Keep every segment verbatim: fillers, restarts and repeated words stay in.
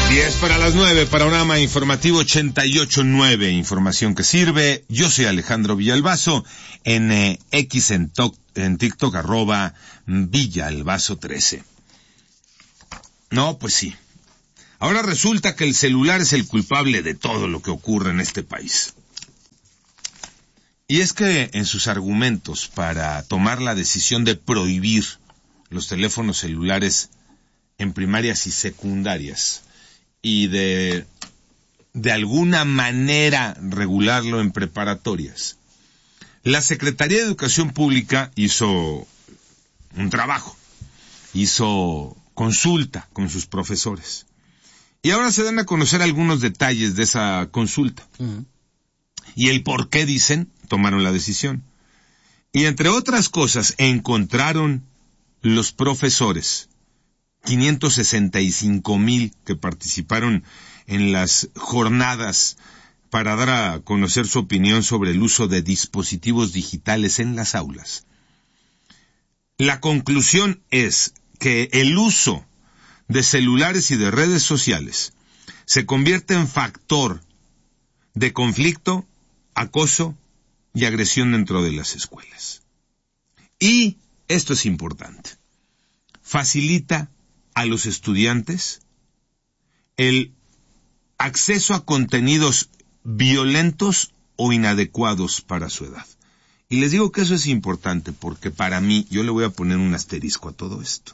diez para las nueve, Panorama Informativo ochenta y ocho punto nueve, información que sirve. Yo soy Alejandro Villalbazo, en eh, X, en, to- en TikTok, arroba Villalbazo trece. No, pues sí. Ahora resulta que el celular es el culpable de todo lo que ocurre en este país. Y es que en sus argumentos para tomar la decisión de prohibir los teléfonos celulares en primarias y secundarias y de de alguna manera regularlo en preparatorias, la Secretaría de Educación Pública hizo un trabajo, hizo consulta con sus profesores. Y ahora se dan a conocer algunos detalles de esa consulta. Uh-huh. Y el por qué, dicen, tomaron la decisión. Y entre otras cosas, encontraron los profesores, quinientos sesenta y cinco mil que participaron en las jornadas para dar a conocer su opinión sobre el uso de dispositivos digitales en las aulas. La conclusión es que el uso de celulares y de redes sociales se convierte en factor de conflicto, acoso y agresión dentro de las escuelas. Y, esto es importante, facilita a los estudiantes el acceso a contenidos violentos o inadecuados para su edad. Y les digo que eso es importante porque para mí, yo le voy a poner un asterisco a todo esto.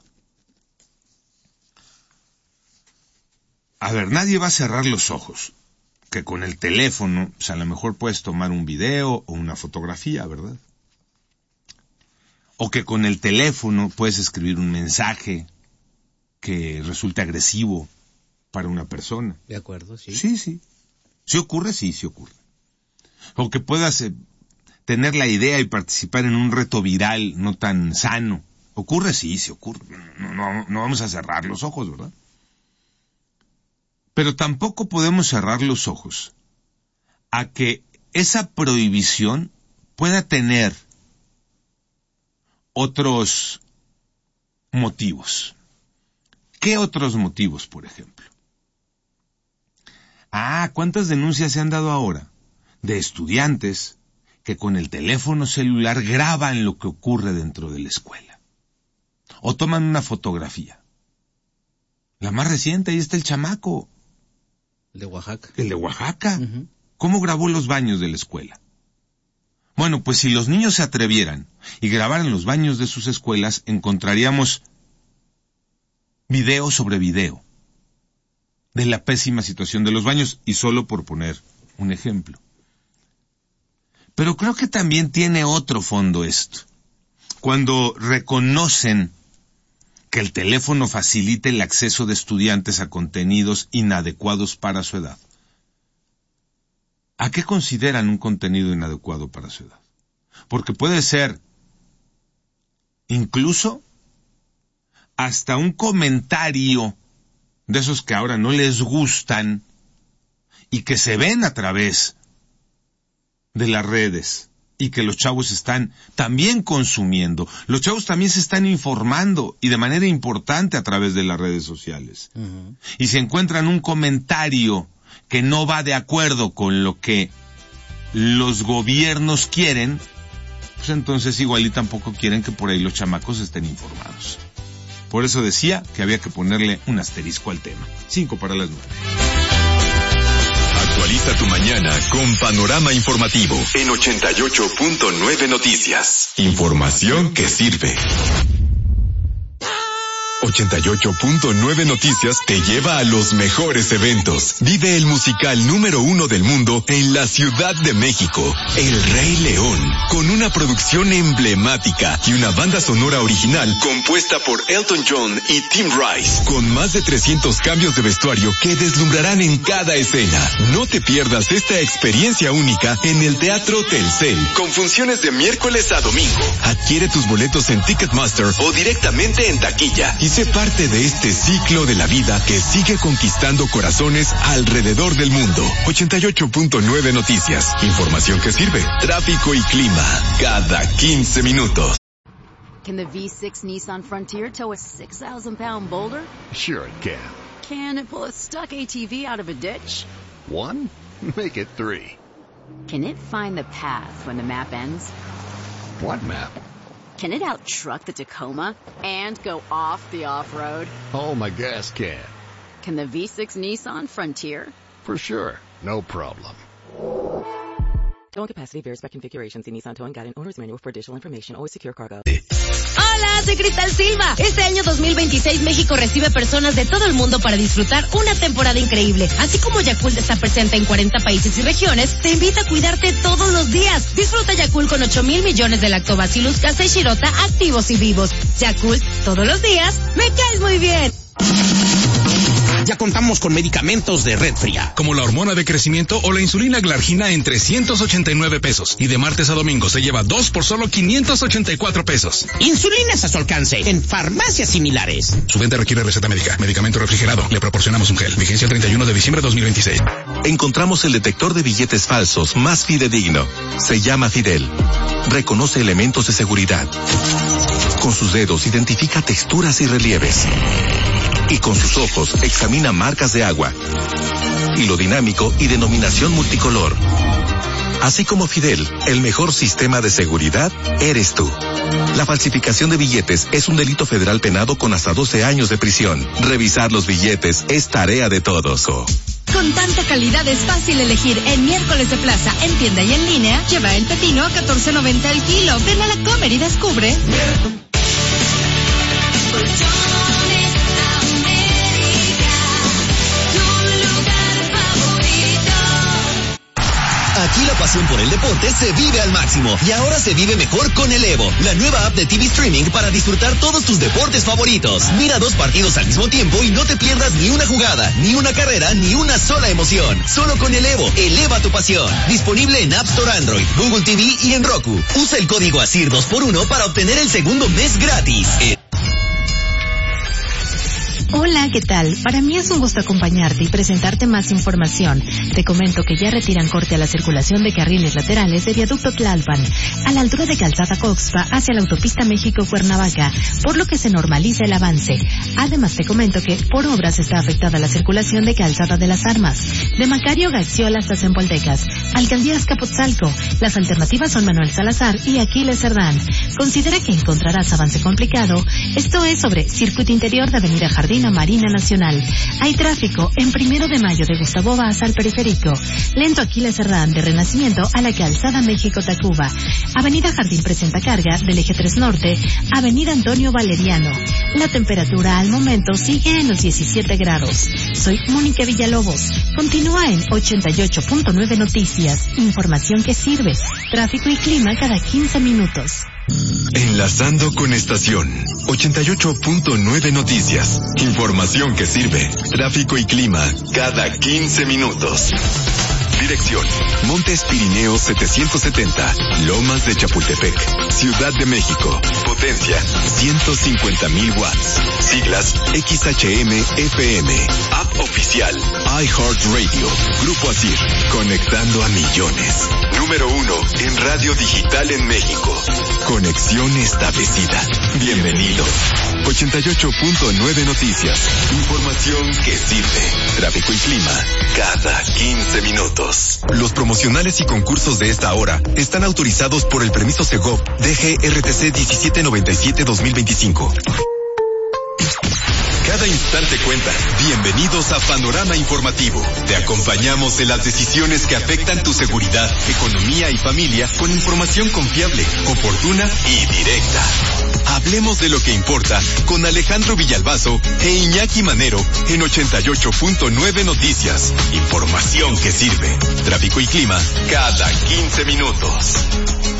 A ver, nadie va a cerrar los ojos que con el teléfono, pues a lo mejor puedes tomar un video o una fotografía, ¿verdad? O que con el teléfono puedes escribir un mensaje que resulte agresivo para una persona. De acuerdo, sí. Sí, sí. ¿Sí ocurre? Sí, sí ocurre. O que puedas eh, tener la idea y participar en un reto viral no tan sano. ¿Ocurre? Sí, sí ocurre. No, no, no vamos a cerrar los ojos, ¿verdad? Pero tampoco podemos cerrar los ojos a que esa prohibición pueda tener otros motivos. ¿Qué otros motivos, por ejemplo? Ah, ¿cuántas denuncias se han dado ahora de estudiantes que con el teléfono celular graban lo que ocurre dentro de la escuela? O toman una fotografía. La más reciente, ahí está el chamaco. El de Oaxaca. El de Oaxaca. Uh-huh. ¿Cómo grabó los baños de la escuela? Bueno, pues si los niños se atrevieran y grabaran los baños de sus escuelas, encontraríamos video sobre video de la pésima situación de los baños, y solo por poner un ejemplo. Pero creo que también tiene otro fondo esto. Cuando reconocen que el teléfono facilite el acceso de estudiantes a contenidos inadecuados para su edad. ¿A qué consideran un contenido inadecuado para su edad? Porque puede ser incluso hasta un comentario de esos que ahora no les gustan y que se ven a través de las redes y que los chavos están también consumiendo. Los chavos también se están informando y de manera importante a través de las redes sociales. Uh-huh. Y si encuentran un comentario que no va de acuerdo con lo que los gobiernos quieren, pues entonces igual y tampoco quieren que por ahí los chamacos estén informados. Por eso decía que había que ponerle un asterisco al tema. Cinco para las nueve. Actualiza tu mañana con Panorama Informativo en ochenta y ocho punto nueve Noticias. Información que sirve. ochenta y ocho punto nueve Noticias te lleva a los mejores eventos. Vive el musical número uno del mundo en la Ciudad de México, El Rey León, con una producción emblemática y una banda sonora original compuesta por Elton John y Tim Rice, con más de trescientos cambios de vestuario que deslumbrarán en cada escena. No te pierdas esta experiencia única en el Teatro Telcel, con funciones de miércoles a domingo. Adquiere tus boletos en Ticketmaster o directamente en taquilla y sé parte de este ciclo de la vida que sigue conquistando corazones alrededor del mundo. ochenta y ocho punto nueve Noticias. Información que sirve. Tráfico y clima cada quince minutos. Can the V six Nissan Frontier tow a six thousand pound boulder? Sure it can. Can it pull a stuck A T V out of a ditch? One? Make it three. Can it find the path when the map ends? What map? Can it out-truck the Tacoma and go off the off-road? Oh, my gas can. Can the V six Nissan Frontier? For sure. No problem. Towing capacity varies by configuration. See Nissan Towing Guide and Owner's Manual for additional information. Always secure cargo. Hola, soy Cristal Silva. Este año dos mil veintiséis México recibe personas de todo el mundo para disfrutar una temporada increíble. Así como Yakult está presente en cuarenta países y regiones, te invita a cuidarte todos los días. Disfruta Yakult con ocho mil millones de lactobacillus casei shirota activos y vivos. Yakult, todos los días, me caes muy bien. Ya contamos con medicamentos de Red Fría, como la hormona de crecimiento o la insulina Glargina en trescientos ochenta y nueve pesos. Y de martes a domingo se lleva dos por solo quinientos ochenta y cuatro pesos. Insulinas a su alcance en farmacias similares. Su venta requiere receta médica. Medicamento refrigerado. Le proporcionamos un gel. Vigencia el treinta y uno de diciembre de dos mil veintiséis. Encontramos el detector de billetes falsos más fidedigno. Se llama Fidel. Reconoce elementos de seguridad. Con sus dedos identifica texturas y relieves. Y con sus ojos examina marcas de agua, hilo dinámico y denominación multicolor. Así como Fidel, el mejor sistema de seguridad eres tú. La falsificación de billetes es un delito federal penado con hasta doce años de prisión. Revisar los billetes es tarea de todos. Con tanta calidad es fácil elegir. En Miércoles de Plaza, en tienda y en línea, lleva el pepino a catorce noventa el kilo. Ven a la Comer y descubre. Aquí la pasión por el deporte se vive al máximo y ahora se vive mejor con el Evo, la nueva app de T V Streaming para disfrutar todos tus deportes favoritos. Mira dos partidos al mismo tiempo y no te pierdas ni una jugada, ni una carrera, ni una sola emoción. Solo con el Evo, eleva tu pasión. Disponible en App Store Android, Google T V y en Roku. Usa el código ASIR dos por uno para obtener el segundo mes gratis. Eh... Hola, ¿qué tal? Para mí es un gusto acompañarte y presentarte más información. Te comento que ya retiran corte a la circulación de carriles laterales de Viaducto Tlalpan, a la altura de Calzada Coxpa hacia la autopista México-Cuernavaca, por lo que se normaliza el avance. Además te comento que por obras está afectada la circulación de Calzada de las Armas, de Macario Gaxiola hasta Zempoaltecas, Alcaldía Azcapotzalco. Las alternativas son Manuel Salazar y Aquiles Cerdán. Considera que encontrarás avance complicado. Esto es sobre Circuito Interior de Avenida Jardín a Marina Nacional. Hay tráfico en Primero de Mayo de Gustavo Vaz al Periférico. Lento Aquiles Cerdán de Renacimiento a la Calzada México-Tacuba. Avenida Jardín presenta carga del Eje tres Norte, Avenida Antonio Valeriano. La temperatura al momento sigue en los diecisiete grados. Soy Mónica Villalobos. Continúa en ochenta y ocho punto nueve Noticias. Información que sirve. Tráfico y clima cada quince minutos. Enlazando con estación ochenta y ocho punto nueve Noticias. Información que sirve. Tráfico y clima cada quince minutos. Dirección: Montes Pirineos setecientos setenta, Lomas de Chapultepec, Ciudad de México. Potencia ciento cincuenta mil watts. Siglas X H M F M. App oficial iHeartRadio. Grupo ASIR, conectando a millones. Número uno en radio digital en México. Conexión establecida. Bienvenidos. ochenta y ocho punto nueve Noticias. Información que sirve. Tráfico y clima cada quince minutos. Los promocionales y concursos de esta hora están autorizados por el permiso Segov D G R T C diecisiete noventa y siete dos mil veinticinco. Cada instante cuenta. Bienvenidos a Panorama Informativo. Te acompañamos en las decisiones que afectan tu seguridad, economía y familia con información confiable, oportuna y directa. Hablemos de lo que importa con Alejandro Villalbazo e Iñaki Manero en ochenta y ocho punto nueve Noticias. Información que sirve. Tráfico y clima cada quince minutos.